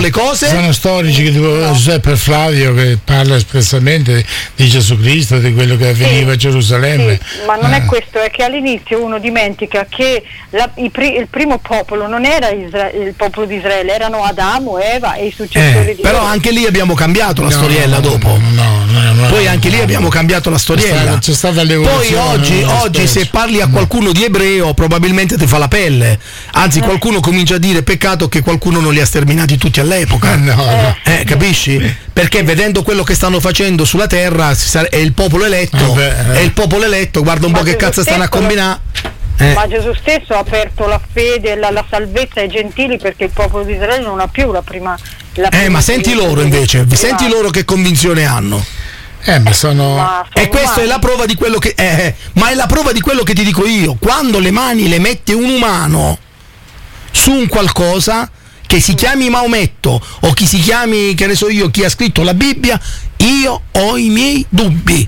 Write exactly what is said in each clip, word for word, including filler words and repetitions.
le cose. Sono storici che tipo no. Giuseppe Flavio che parla espressamente di Gesù Cristo, di quello che avveniva sì, a Gerusalemme. Sì, ma non eh. è questo, è che all'inizio uno dimentica che la, i pri, il primo popolo non era Isra- il popolo di Israele, erano Adamo, Eva e i successori eh, di però loro. anche lì abbiamo cambiato la no, storiella no, dopo. No, no, no, Poi no, anche no, lì abbiamo cambiato la storiella. C'è stata l'evoluzione. Poi oggi, oggi se parli a qualcuno di ebreo probabilmente ti fa la pelle. Anzi, qualcuno comincia a dire peccato che qualcuno non li ha sterminati tutti all'epoca. No, no. Eh, capisci? Perché vedendo quello che stanno facendo sulla terra è il popolo eletto. Eh beh, eh. È il popolo eletto, guarda un Ma po' che Gesù cazzo stanno a stesso combinare. Eh. Ma Gesù stesso ha aperto la fede e la, la salvezza ai gentili, perché il popolo di Israele non ha più la prima. La prima eh, ma senti loro invece, senti loro che convinzione hanno. Eh, ma sono... Ma e questa è la prova di quello che eh, ma è la prova di quello che ti dico io. Quando le mani le mette un umano su un qualcosa, che si chiami Maometto o chi si chiami, che ne so io, chi ha scritto la Bibbia, io ho i miei dubbi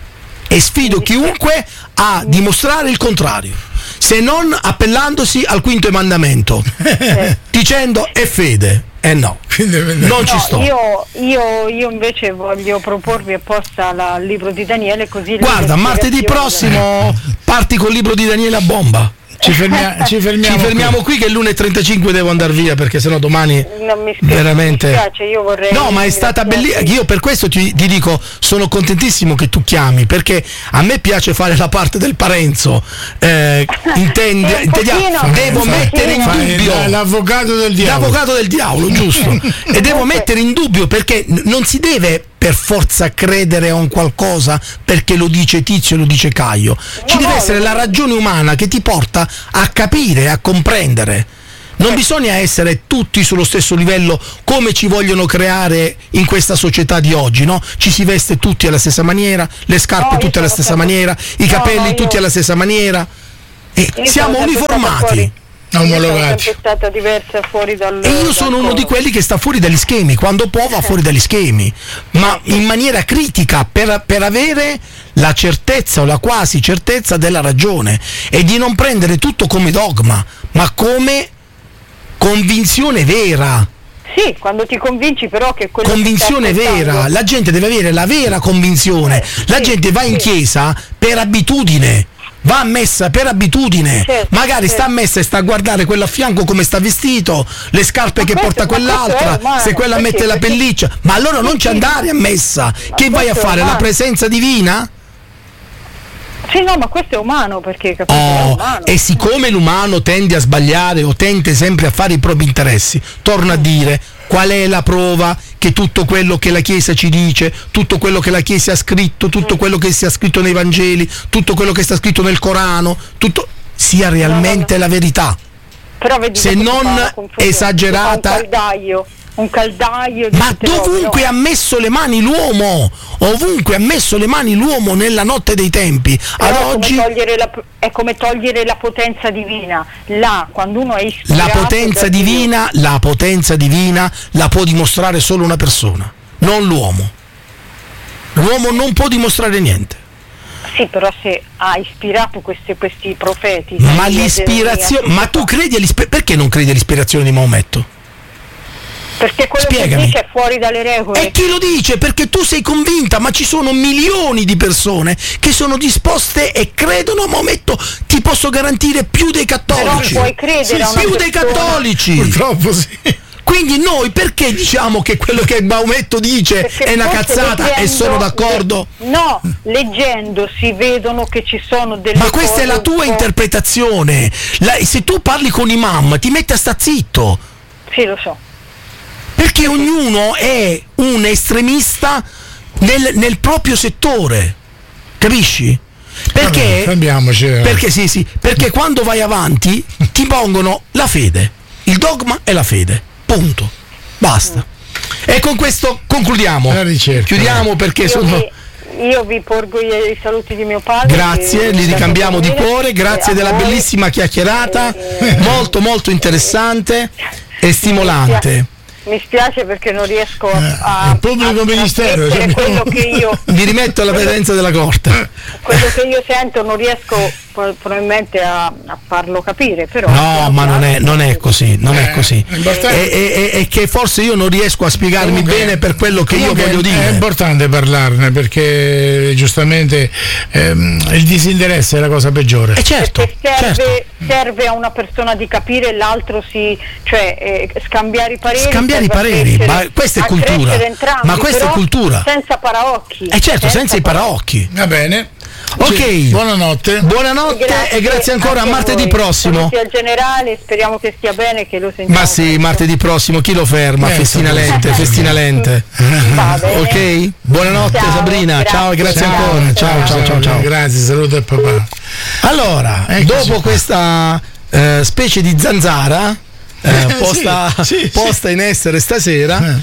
e sfido chiunque a dimostrare il contrario, se non appellandosi al quinto mandamento, eh. dicendo è fede. Eh no, non ci no, sto. Io, io, io invece voglio proporvi apposta la, il libro di Daniele, così. Guarda, martedì prossimo parti col libro di Daniele a bomba. Ci, fermia, ci fermiamo, ci fermiamo qui. qui che è l'una e trentacinque devo andare via, perché sennò domani non mi spiace, veramente mi spiace, io vorrei no, ma è stata bellissima. Io per questo ti, ti dico, sono contentissimo che tu chiami, perché a me piace fare la parte del Parenzo, eh, intendi, eh, intendiamo, devo fai, mettere in dubbio fai, l'avvocato del diavolo l'avvocato del diavolo, giusto. E devo mettere in dubbio, perché non si deve per forza credere a un qualcosa perché lo dice Tizio e lo dice Caio. Ci no, deve no, essere no. la ragione umana che ti porta a capire, a comprendere. Non eh. bisogna essere tutti sullo stesso livello come ci vogliono creare in questa società di oggi, no? Ci si veste tutti alla stessa maniera, le scarpe no, tutte alla stessa stato... maniera, i capelli no, no, tutti io... alla stessa maniera e io siamo uniformati. Omologati. Io sono stata diversa fuori dal, e io sono uno di quelli che sta fuori dagli schemi, quando può va fuori dagli schemi, ma in maniera critica, per, per avere la certezza o la quasi certezza della ragione e di non prendere tutto come dogma, ma come convinzione vera. Sì, quando ti convinci però che quello convinzione che vera, la gente deve avere la vera convinzione, la sì, gente va in sì. chiesa per abitudine. Va a messa per abitudine, certo, magari certo. sta a messa e sta a guardare quello a fianco come sta vestito, le scarpe ma che questo, porta quell'altra, umano, se quella perché, mette la pelliccia, ma allora non ci andare a messa, ma che vai a fare? La presenza divina? Sì, no, ma questo è umano, perché capito, oh, è umano. E siccome l'umano tende a sbagliare o tende sempre a fare i propri interessi, torno a dire, qual è la prova che tutto quello che la Chiesa ci dice, tutto quello che la Chiesa ha scritto, tutto mm. quello che sia scritto nei Vangeli, tutto quello che sta scritto nel Corano, tutto sia realmente no, no, no. la verità, però vedi, se non esagerata. Un caldaio, un caldaio di ma dovunque no? ha messo le mani l'uomo, ovunque ha messo le mani l'uomo nella notte dei tempi. Ad è oggi come la, è come togliere la potenza divina. Là, quando uno è ispirato, la potenza divina, Dio. la potenza divina la può dimostrare solo una persona, non l'uomo. L'uomo non può dimostrare niente. Sì, però se ha ispirato questi, questi profeti. Ma l'ispirazione, ma tu credi all'ispirazione? Perché non credi all'ispirazione di Maometto? Perché quello Spiegami. che dice è fuori dalle regole. E chi lo dice? Perché tu sei convinta, ma ci sono milioni di persone che sono disposte e credono a Maometto. Ti posso garantire più dei cattolici. Però puoi credere sì, a una più persona. dei cattolici. Purtroppo sì. Quindi noi perché diciamo che quello che Maometto dice perché è una cazzata leggendo, e sono d'accordo? No, leggendo si vedono che ci sono delle Ma questa cose è la tua interpretazione. La, se tu parli con imam ti metti a sta zitto. Sì, lo so. Perché ognuno è un estremista nel, nel proprio settore, capisci? Perché, Vabbè, perché sì, sì, perché quando vai avanti ti pongono la fede, il dogma e la fede, punto, basta. Mm. E con questo concludiamo, la ricerca. Chiudiamo perché io sono... Vi, io vi porgo i, i saluti di mio padre. Grazie, li ricambiamo di cuore, grazie della voi. bellissima chiacchierata, eh, molto molto interessante e stimolante. Mi spiace perché non riesco a, il pubblico a ministero cioè quello che io vi rimetto alla presenza della corte. Quello che io sento non riesco probabilmente a, a farlo capire, però no, ma non è, non è così, non è così. È importante. È, è, è che forse io non riesco a spiegarmi Comunque, bene per quello che io comunque voglio dire. È importante parlarne, perché giustamente ehm, il disinteresse è la cosa peggiore. Eh certo, perché serve, certo. serve a una persona di capire, l'altro si, cioè eh, scambiare i pareri, Scambiare i serve a pareri, crescere- ma questa è a cultura. crescere entrambi, Ma questa è però cultura. senza paraocchi. Eh certo, senza i paraocchi. Va bene. Ok. Sì, buonanotte. Buonanotte e grazie ancora. A anche martedì voi. prossimo. Saluti al generale, speriamo che stia bene, che lo sentiamo Ma sì, presto. martedì prossimo, chi lo ferma? Eh, Festina lente, festina lente. Va bene. Ok? Buonanotte Ciao, Sabrina, ciao e grazie grazie. ancora. Ciao, ciao, ciao, ciao. Grazie, saluto al papà. Allora, Eccoci dopo qua. questa eh, specie di zanzara eh, posta, sì, sì, posta in essere stasera,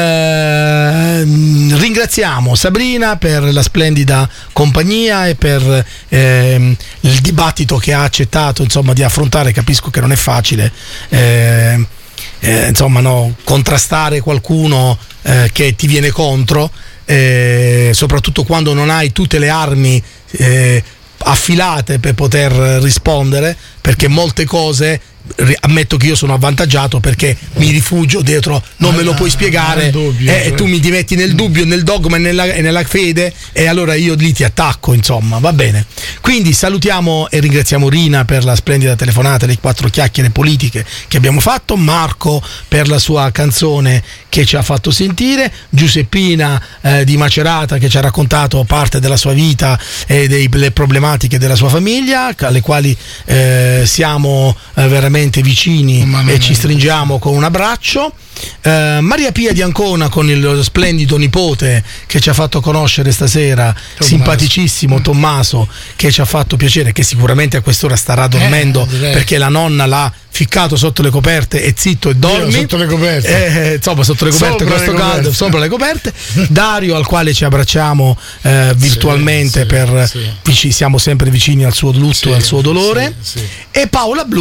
eh, ringraziamo Sabrina per la splendida compagnia e per ehm, il dibattito che ha accettato, insomma, di affrontare. Capisco che non è facile eh, eh, insomma, no, contrastare qualcuno eh, che ti viene contro, eh, soprattutto quando non hai tutte le armi eh, affilate per poter rispondere, perché molte cose ri- ammetto che io sono avvantaggiato perché mi rifugio dietro non me lo puoi spiegare, nel dubbio, eh, cioè. e tu mi ti metti nel dubbio, nel dogma e nella, e nella fede, e allora io lì ti attacco, insomma, va bene. Quindi salutiamo e ringraziamo Rina per la splendida telefonata, le quattro chiacchiere politiche che abbiamo fatto, Marco per la sua canzone che ci ha fatto sentire, Giuseppina eh, di Macerata che ci ha raccontato parte della sua vita e delle problematiche della sua famiglia, alle quali eh, siamo eh, veramente vicini e ci stringiamo con un abbraccio. Uh, Maria Pia di Ancona con il splendido nipote che ci ha fatto conoscere stasera, Tommaso. Simpaticissimo Tommaso, che ci ha fatto piacere, che sicuramente a quest'ora starà dormendo Eh, direi. perché la nonna l'ha ficcato sotto le coperte e zitto e dormi. Io sotto le coperte. Eh, insomma, sotto le coperte, Sopra questo le caldo, coperte. sopra le coperte. Dario, al quale ci abbracciamo eh, virtualmente, sì, per sì. vici- siamo sempre vicini al suo lutto Sì, e al suo dolore. sì, sì. E Paola Blu